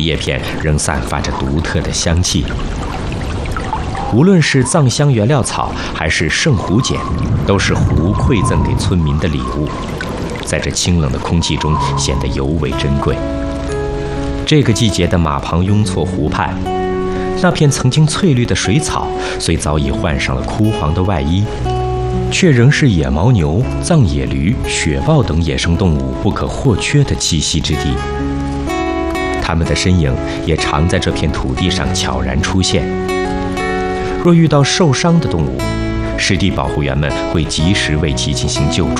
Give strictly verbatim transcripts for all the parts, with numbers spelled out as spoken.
叶片仍散发着独特的香气。无论是藏香原料草还是圣湖碱，都是湖馈赠给村民的礼物，在这清冷的空气中显得尤为珍贵。这个季节的马旁雍措湖畔，那片曾经翠绿的水草虽早已换上了枯黄的外衣，却仍是野牦牛、藏野驴、雪豹等野生动物不可或缺的栖息之地。它们的身影也常在这片土地上悄然出现。若遇到受伤的动物，湿地保护员们会及时为其进行救助。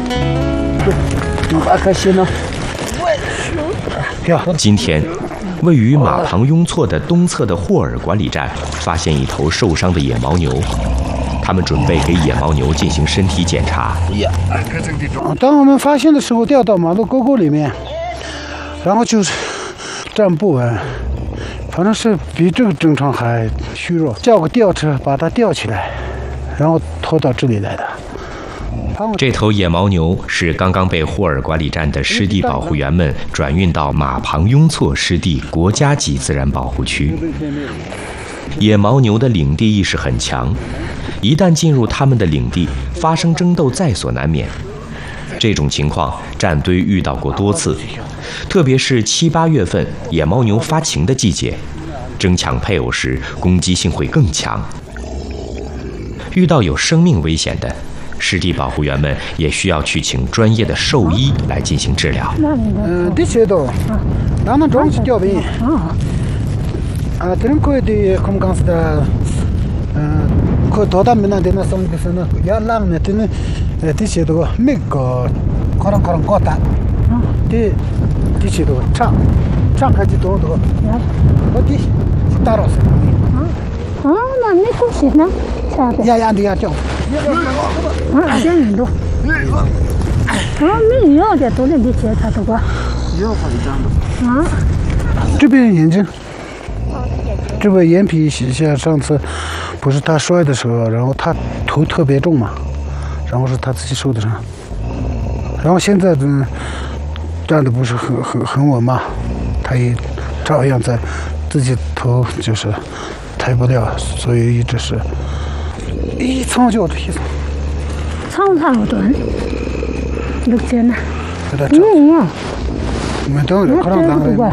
今天，位于马旁雍措的东侧的霍尔管理站发现一头受伤的野牦牛，他们准备给野牦牛进行身体检查。 当我们发现的时候，掉到马路沟沟里面，然后就是站不稳，反正是比这个正常还虚弱，叫个吊车把它吊起来，然后拖到这里来的。 这头野牦牛是刚刚被霍尔管理站的湿地保护员们转运到马旁雍措湿地国家级自然保护区。野牦牛的领地意识很强，一旦进入他们的领地，发生争斗在所难免。这种情况战堆遇到过多次，特别是七八月份野牦牛发情的季节，争抢配偶时攻击性会更强。遇到有生命危险的，湿地保护员们也需要去请专业的兽医来进行治疗。 嗯，这些都，咱们中去调兵。啊，这人可以的，我们讲是的，嗯，可多大没那的那送的是那，要浪呢，这呢，呃，这些都每个可能可能高大，这这些都长，长还是多多，我的大老师。 啊，那没关系呢，差的。 呀呀的呀叫。 啊，这人多。啊，没有的，都能理解他的话。 有好一张的。 啊。 这边眼睛。这边眼皮洗下，上次不是他摔的时候，然后他头特别重嘛，然后是他自己受的伤，然后现在嗯站的不是很很很稳嘛，他也照样在自己头就是抬不了，所以一直是一蹭就的一蹭。 蹭蹭短，六千呢？ 嗯啊。没等着，可能当人。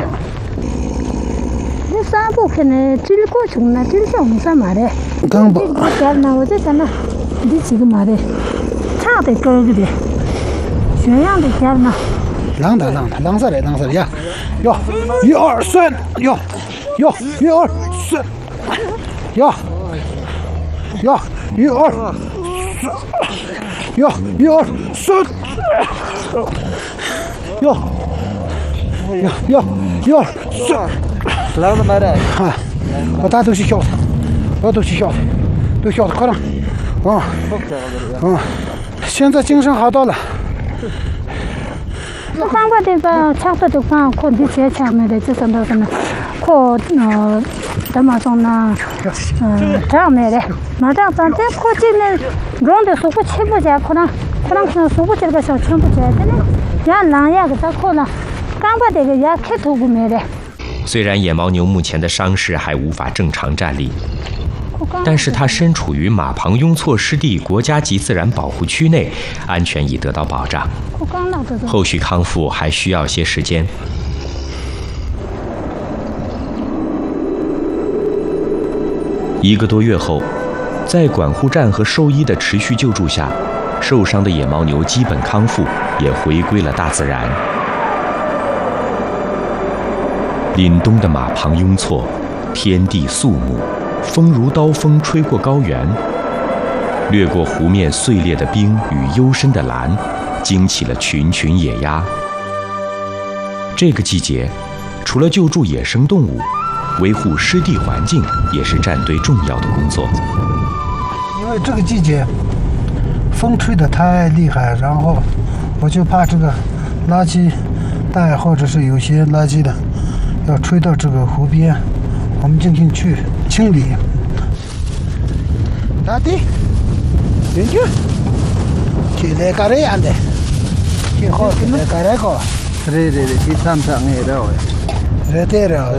三步可能这里过去呢，这里像红山马的。 刚不。 这呢，我这啥呢？这几个马的，差的高个的，全样的家呢。 浪的浪的，浪下来浪下来呀！哟，一二三，哟，哟，一二三，哟，哟，一二三，哟，一二三，哟，哟哟，一二三。浪的买的，啊，我大都是小的，我都是小的，都小的，快点，啊，啊，现在精神好多了。 我刚把这个差不多放可比些强的，就是那个呢，可呃，怎么说呢？嗯，这样的，马上咱这可进呢，用的数不清不见，可能可能是数不清个小清不见的呢，像狼呀个这可能，刚把这个也开头不买的。 虽然野牦牛目前的伤势还无法正常站立，但是它身处于马旁雍措湿地国家级自然保护区内，安全已得到保障。后续康复还需要些时间。一个多月后，在管护站和兽医的持续救助下，受伤的野牦牛基本康复，也回归了大自然。凛冬的马旁雍措，天地肃穆，风如刀锋吹过高原，掠过湖面碎裂的冰与幽深的蓝，惊起了群群野鸭。这个季节，除了救助野生动物，维护湿地环境也是战队重要的工作。 因为这个季节风吹得太厉害，然后我就怕这个垃圾袋或者是有些垃圾的要吹到这个湖边，我们进行去清理。大弟，进去，去来干这样的，去好，去来干这个，对对对，去参参的了，对对了。